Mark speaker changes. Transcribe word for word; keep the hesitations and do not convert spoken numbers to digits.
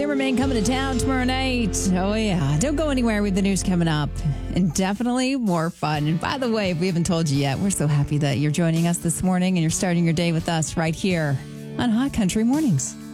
Speaker 1: Cameraman coming to town tomorrow night. Oh, yeah. Don't go anywhere with the news coming up. And definitely more fun. And by the way, if we haven't told you yet, we're so happy that you're joining us this morning and you're starting your day with us right here on Hot Country Mornings.